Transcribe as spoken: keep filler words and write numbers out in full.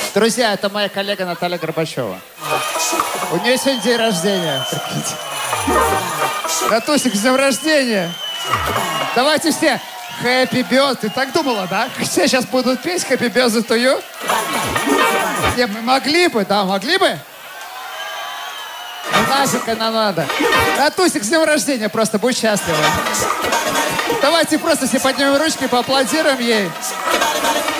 Друзья, это моя коллега Наталья Горбачева. У нее сегодня день рождения. Прикиньте. Натусик, с днем рождения. Давайте все. Happy birthday. Ты так думала, да? Все сейчас будут петь Happy birthday to you? Не, мы могли бы, да, могли бы? Нафиг нам надо. Натусик, с днем рождения, просто будь счастлива. Давайте просто все поднимем ручки и поаплодируем ей.